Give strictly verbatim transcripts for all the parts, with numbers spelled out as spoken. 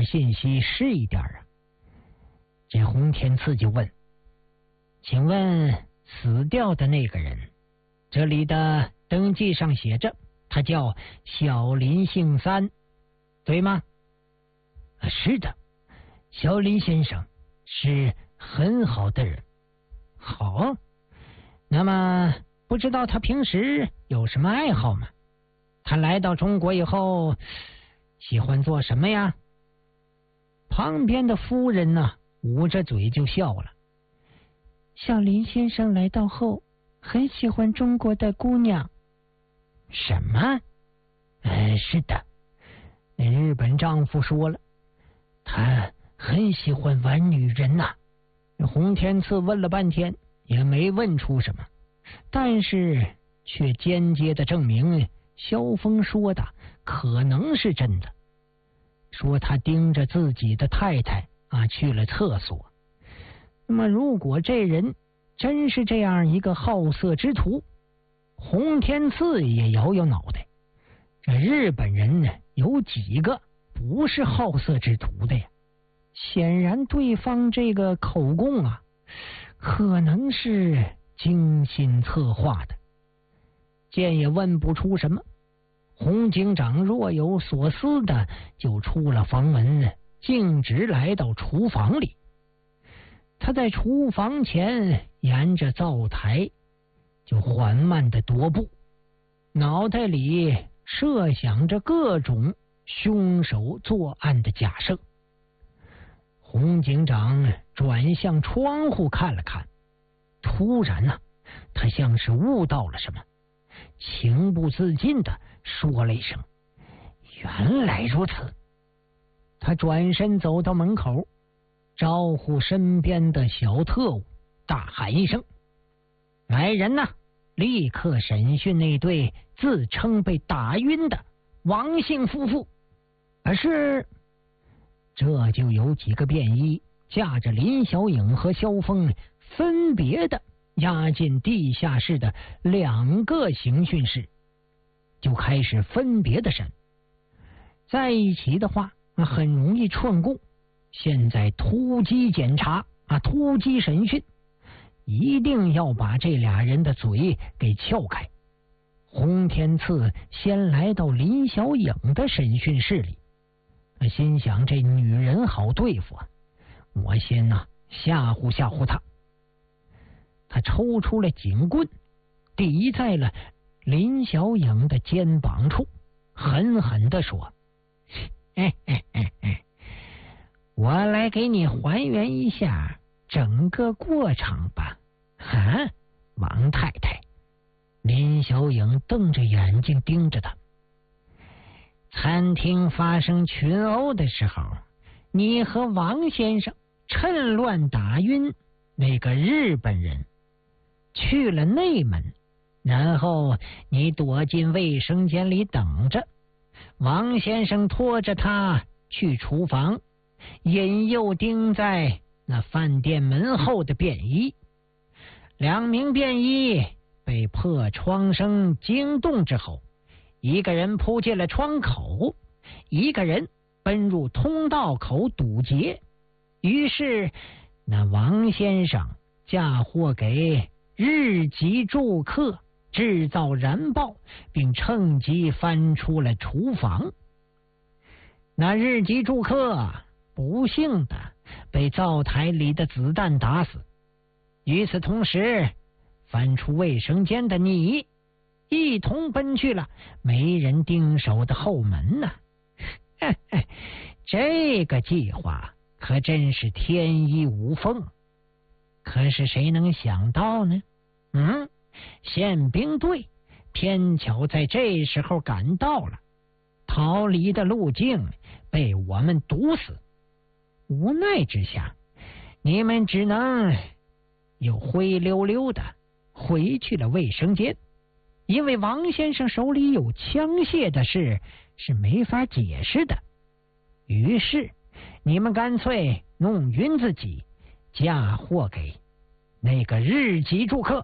信息是一点啊。这洪天赐就问：请问死掉的那个人，这里的登记上写着他叫小林姓三，对吗？啊，是的，小林先生是很好的人。好，那么不知道他平时有什么爱好吗？他来到中国以后喜欢做什么呀？旁边的夫人呢，捂着嘴就笑了。小林先生来到后很喜欢中国的姑娘。什么？呃，是的，那日本丈夫说了，他很喜欢玩女人呐、啊。洪天赐问了半天也没问出什么，但是却间接的证明萧峰说的可能是真的。说他盯着自己的太太啊去了厕所。那么如果这人真是这样一个好色之徒，洪天赐也摇摇脑袋。这日本人呢，有几个不是好色之徒的呀？显然对方这个口供啊，可能是精心策划的。见也问不出什么，洪警长若有所思的就出了房门，径直来到厨房里。他在厨房前沿着灶台就缓慢的踱步，脑袋里设想着各种凶手作案的假设。洪警长转向窗户看了看，突然呢、啊，他像是悟到了什么，情不自禁的说了一声：原来如此。他转身走到门口，招呼身边的小特务，大喊一声：来人呐，立刻审讯那对自称被打晕的王姓夫妇。而是这就有几个便衣驾着林小影和萧峰分别的押进地下室的两个刑讯室，就开始分别的审。在一起的话很容易串供，现在突击检查啊，突击审讯，一定要把这俩人的嘴给撬开。洪天赐先来到林小影的审讯室里，他心想这女人好对付啊，我先呐、啊、吓唬吓唬她。他抽出了警棍，抵在了林小影的肩膀处，狠狠地说：哎哎哎哎，我来给你还原一下整个过程吧。啊，王太太。林小影瞪着眼睛盯着他。餐厅发生群殴的时候，你和王先生趁乱打晕那个日本人，去了内门，然后你躲进卫生间里等着。王先生拖着他去厨房，引诱盯在那饭店门后的便衣。两名便衣被破窗声惊动之后，一个人扑进了窗口，一个人奔入通道口堵截。于是那王先生嫁祸给日籍住客，制造燃爆，并趁机翻出了厨房。那日籍住客不幸的被灶台里的子弹打死。与此同时，翻出卫生间的你一同奔去了没人盯守的后门呢、啊。这个计划可真是天衣无缝。可是谁能想到呢？嗯，宪兵队偏巧在这时候赶到了，逃离的路径被我们堵死。无奈之下，你们只能又灰溜溜的回去了卫生间，因为王先生手里有枪械的事是没法解释的。于是你们干脆弄晕自己，嫁祸给那个日籍住客。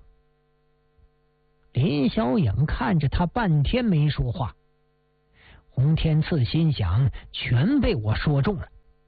林小影看着他半天没说话。洪天赐心想，全被我说中了，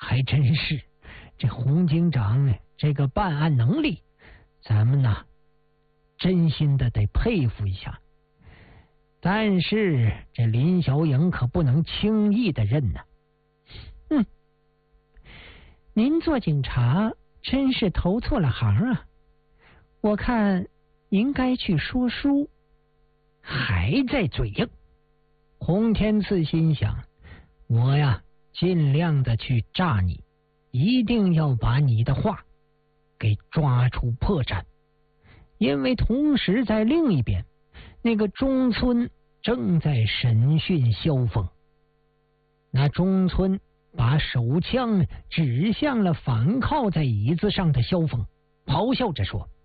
还真是，这洪警长这个办案能力，咱们呐，真心的得佩服一下。但是这林小影可不能轻易的认呐。嗯，您做警察真是投错了行啊！我看应该去说书。还在嘴硬。洪天赐心想，我呀尽量的去炸你，一定要把你的话给抓出破绽。因为同时在另一边，那个中村正在审讯萧峰。那中村把手枪指向了反靠在椅子上的萧峰，咆哮着说：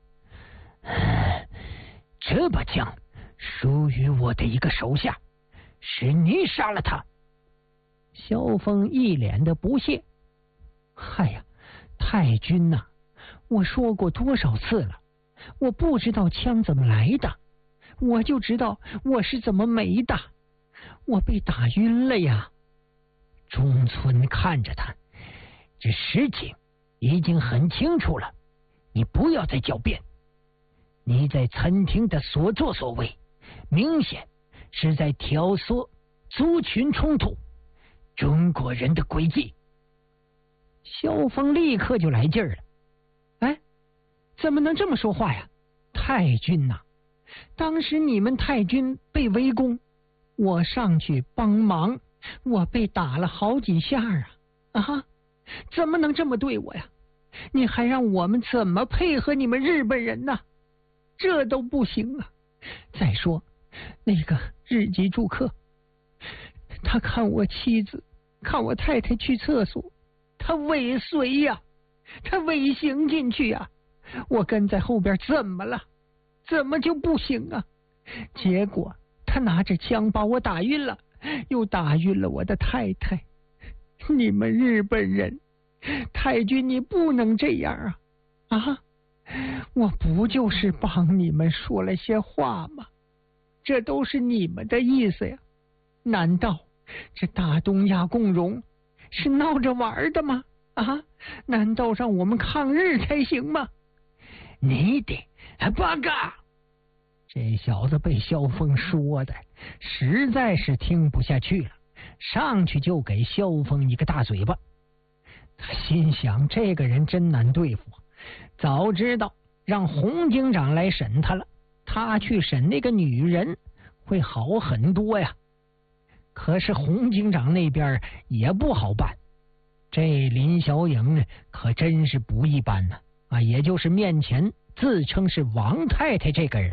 这把枪属于我的一个手下，是你杀了他。萧峰一脸的不屑：嗨呀，太君呐、啊，我说过多少次了，我不知道枪怎么来的，我就知道我是怎么没的，我被打晕了呀。中村看着他，这事情已经很清楚了，你不要再狡辩。你在餐厅的所作所为，明显是在挑唆族群冲突，中国人的诡计。萧峰立刻就来劲儿了：哎，怎么能这么说话呀？太君呐、啊，当时你们太君被围攻，我上去帮忙，我被打了好几下啊！啊，怎么能这么对我呀？你还让我们怎么配合你们日本人呢？这都不行啊！再说那个日籍住客，他看我妻子，看我太太去厕所，他尾随呀，他尾行进去呀，我跟在后边，怎么了？怎么就不行啊？结果他拿着枪把我打晕了，又打晕了我的太太。你们日本人，太君你不能这样啊！啊，我不就是帮你们说了些话吗？这都是你们的意思呀？难道这大东亚共荣是闹着玩的吗？啊，难道让我们抗日才行吗？你的八嘎！这小子被萧峰说的实在是听不下去了，上去就给萧峰一个大嘴巴。他心想，这个人真难对付，早知道让洪警长来审他了，他去审那个女人会好很多呀。可是洪警长那边也不好办，这林小影可真是不一般呢啊！也就是面前自称是王太太这个人。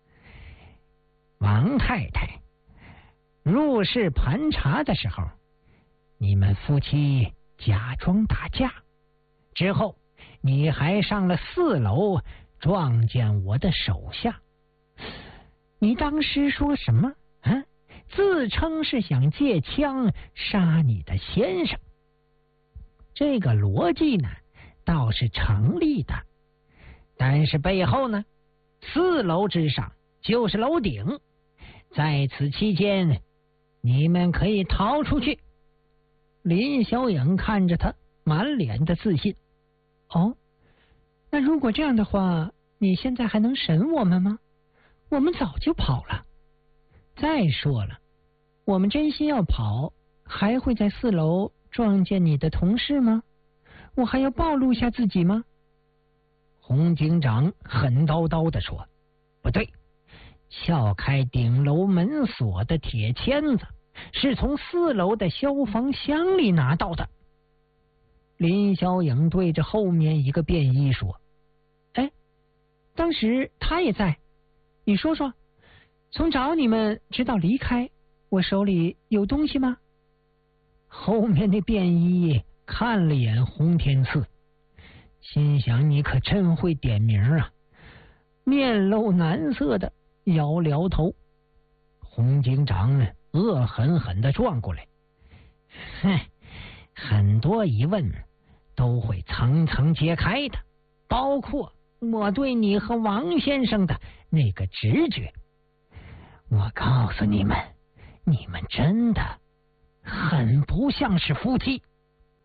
王太太入室盘查的时候，你们夫妻假装打架，之后你还上了四楼撞见我的手下。你当时说什么啊？自称是想借枪杀你的先生。这个逻辑呢倒是成立的，但是背后呢，四楼之上就是楼顶，在此期间你们可以逃出去。林小影看着他，满脸的自信。哦，那如果这样的话，你现在还能审我们吗？我们早就跑了。再说了，我们真心要跑，还会在四楼撞见你的同事吗？我还要暴露一下自己吗？洪警长狠叨叨地说：不对，撬开顶楼门锁的铁签子是从四楼的消防箱里拿到的。林小影对着后面一个便衣说：哎，当时他也在，你说说，从找你们直到离开，我手里有东西吗？后面那便衣看了眼洪天赐，心想你可真会点名啊，面露难色的摇摇头。洪警长恶狠狠的转过来，哼，很多疑问都会层层揭开的，包括我对你和王先生的那个直觉。我告诉你们，你们真的很不像是夫妻。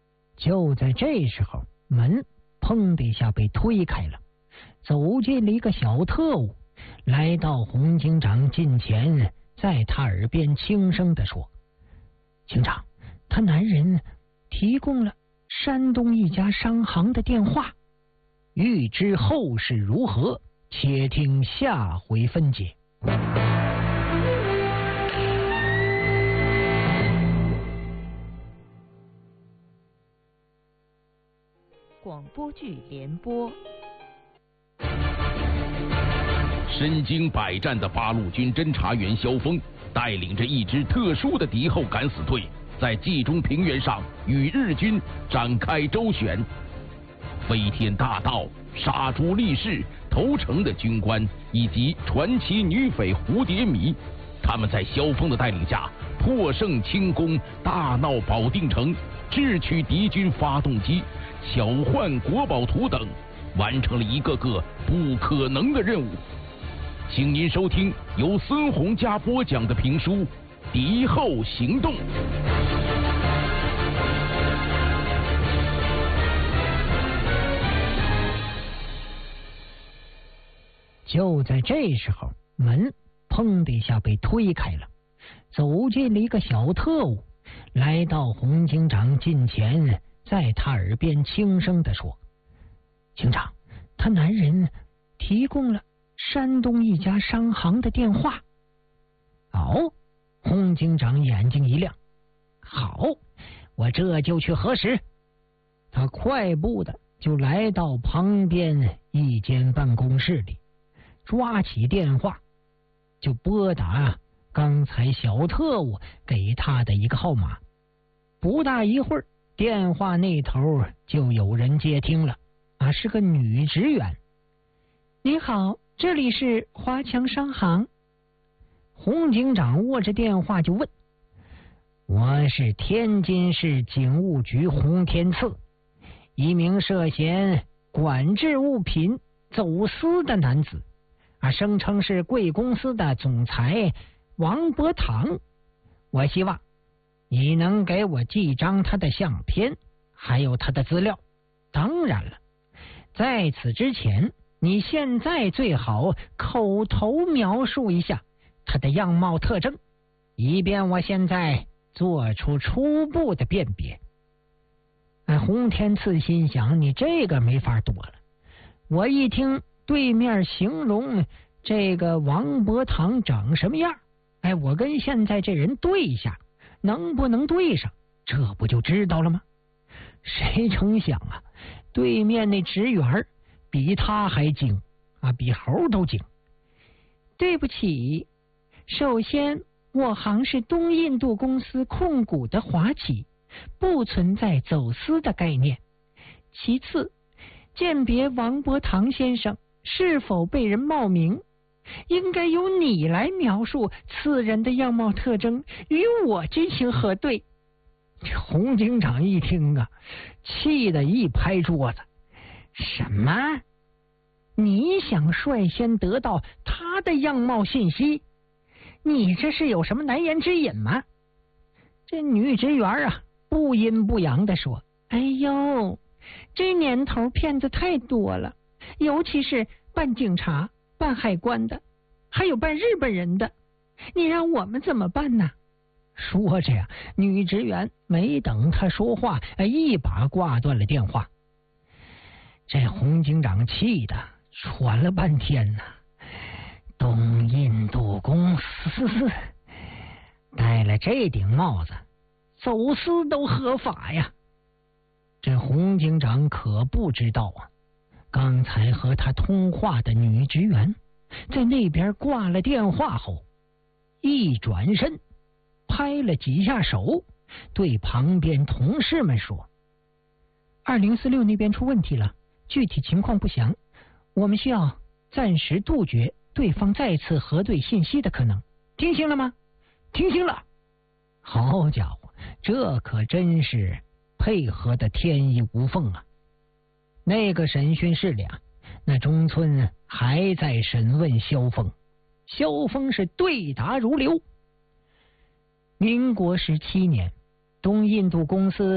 就在这时候，门砰的一下被推开了，走进了一个小特务，来到洪警长近前，在他耳边轻声地说：“警长，他男人提供了山东一家商行的电话。”欲知后事如何，且听下回分解。 广播剧联播。 身经百战的八路军侦察员萧峰带领着一支特殊的敌后敢死队，在冀中平原上与日军展开周旋。飞天大盗、杀猪力士、投诚的军官以及传奇女匪蝴蝶迷，他们在萧峰的带领下破胜清宫，大闹保定城，智取敌军发动机，巧换国宝图等，完成了一个个不可能的任务。请您收听由孙洪嘉播讲的评书《敌后行动》。 就在这时候，门砰的一下被推开了，走进了一个小特务，来到洪警长近前，在他耳边轻声地说：“警长，他男人提供了山东一家商行的电话。”哦，洪警长眼睛一亮，好，我这就去核实。他快步的就来到旁边一间办公室里，抓起电话就拨打刚才小特务给他的一个号码。不大一会儿，电话那头就有人接听了，啊，是个女职员。你好，这里是华强商行。洪警长握着电话就问：“我是天津市警务局洪天赐，一名涉嫌管制物品走私的男子，啊，声称是贵公司的总裁王伯堂。我希望你能给我寄张他的相片，还有他的资料。当然了，在此之前，你现在最好口头描述一下他的样貌特征，以便我现在做出初步的辨别。”哎，洪天赐心想，你这个没法躲了。我一听对面形容这个王伯堂长什么样，哎，我跟现在这人对一下，能不能对上，这不就知道了吗？谁成想啊，对面那职员比他还精啊，比猴都精。对不起，首先我行是东印度公司控股的华企，不存在走私的概念。其次，鉴别王伯堂先生是否被人冒名，应该由你来描述此人的样貌特征，与我进行核对。这洪警长一听啊，气得一拍桌子：“什么？你想率先得到他的样貌信息？你这是有什么难言之隐吗？”这女职员啊，不阴不阳地说：“哎呦，这年头骗子太多了，尤其是办警察、办海关的，还有办日本人的，你让我们怎么办呢？”说着呀，女职员没等他说话，一把挂断了电话。这洪警长气的喘了半天呢，东印度公司戴了这顶帽子，走私都合法呀。这洪警长可不知道啊，刚才和他通话的女职员在那边挂了电话后，一转身拍了几下手，对旁边同事们说：“二零四六那边出问题了，具体情况不详，我们需要暂时杜绝对方再次核对信息的可能。听清了吗？听清了。”好家伙，这可真是配合的天衣无缝啊！那个审讯室里啊，那中村还在审问萧峰，萧峰是对答如流。民国十七年，东印度公司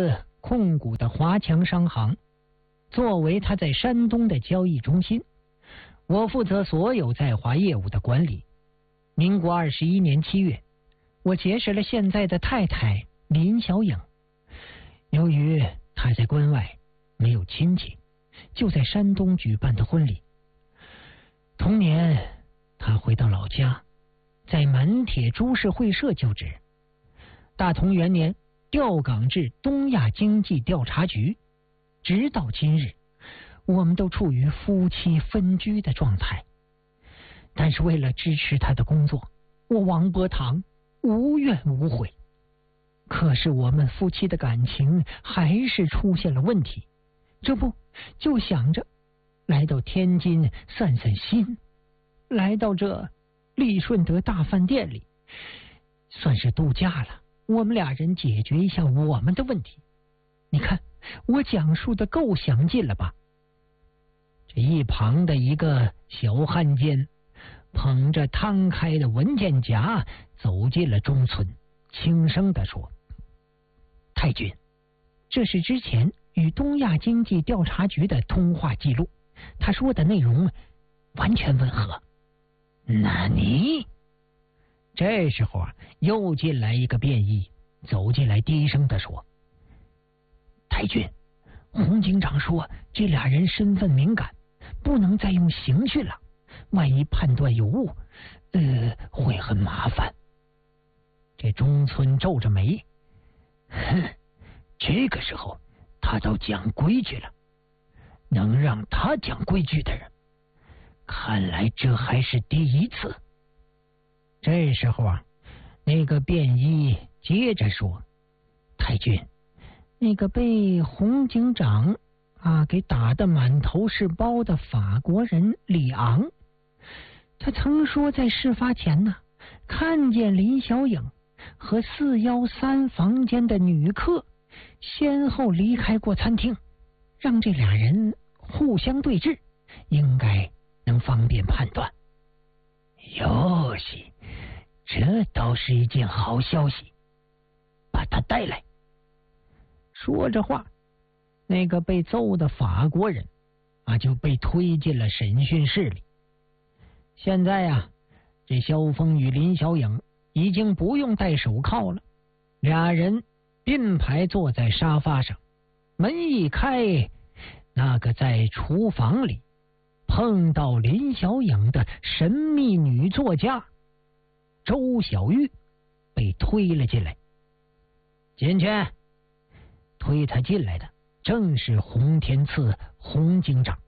控股的华强商行。作为他在山东的交易中心，我负责所有在华业务的管理。民国二十一年七月，我结识了现在的太太林小颖。由于她在关外没有亲戚，就在山东举办的婚礼。同年，她回到老家，在满铁株式会社就职。大同元年调岗至东亚经济调查局，直到今日，我们都处于夫妻分居的状态。但是为了支持他的工作，我王伯堂无怨无悔。可是我们夫妻的感情还是出现了问题，这不就想着来到天津散散心，来到这利顺德大饭店里，算是度假了。我们俩人解决一下我们的问题。你看我讲述的够详尽了吧？这一旁的一个小汉奸捧着摊开的文件夹走进了中村，轻声地说：太君，这是之前与东亚经济调查局的通话记录，他说的内容完全吻合。那你？这时候啊，又进来一个便衣，走进来低声地说：太君，洪警长说这俩人身份敏感，不能再用刑讯了，万一判断有误，呃，会很麻烦。这中村皱着眉，哼，这个时候他倒讲规矩了。能让他讲规矩的人，看来这还是第一次。这时候啊，那个便衣接着说：太君，那个被洪警长啊给打得满头是包的法国人里昂，他曾说在事发前呢，看见林小颖和四幺三房间的女客先后离开过餐厅，让这俩人互相对峙，应该能方便判断。哟西，这倒是一件好消息，把他带来。说着话，那个被揍的法国人啊就被推进了审讯室里。现在啊，这萧峰与林小颖已经不用戴手铐了，俩人并排坐在沙发上，门一开，那个在厨房里碰到林小颖的神秘女作家周小玉被推了进来。进去。推他进来的正是洪天赐洪警长。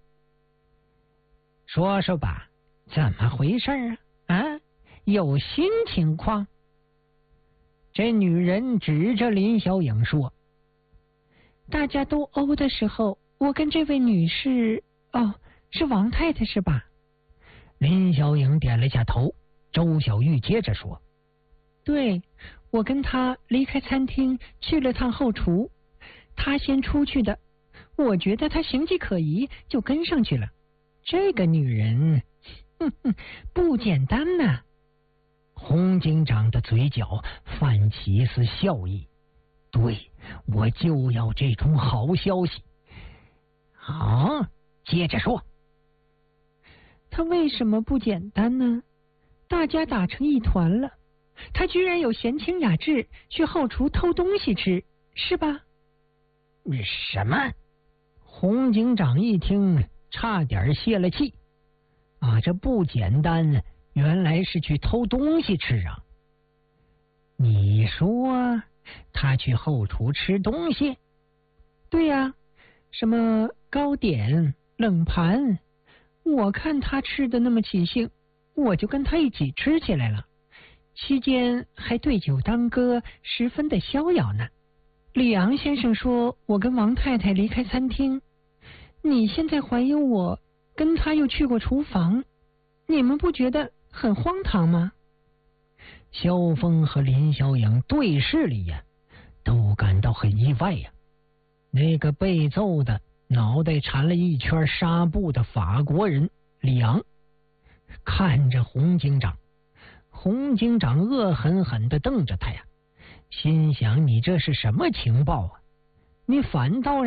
说说吧，怎么回事啊？啊，有新情况？这女人指着林小颖说：大家都殴的时候，我跟这位女士，哦，是王太太是吧？林小颖点了下头。周小玉接着说：对，我跟她离开餐厅去了趟后厨，她先出去的，我觉得她形迹可疑，就跟上去了。这个女人哼哼，不简单呐。洪警长的嘴角泛起一丝笑意。对，我就要这种好消息。好，接着说。他为什么不简单呢？大家打成一团了，他居然有闲情雅致去后厨偷东西吃，是吧？什么？洪警长一听差点泄了气。啊，这不简单，原来是去偷东西吃啊！你说他去后厨吃东西？对呀、啊，什么糕点、冷盘，我看他吃的那么起兴，我就跟他一起吃起来了。期间还对酒当歌，十分的逍遥呢。李昂先生说我跟王太太离开餐厅，你现在怀疑我跟他又去过厨房，你们不觉得很荒唐吗？萧峰和林小颖对视了一眼，都感到很意外呀、啊。那个被揍的脑袋缠了一圈纱布的法国人李昂看着洪警长，洪警长恶狠狠地瞪着他呀，心想你这是什么情报啊？ 你反倒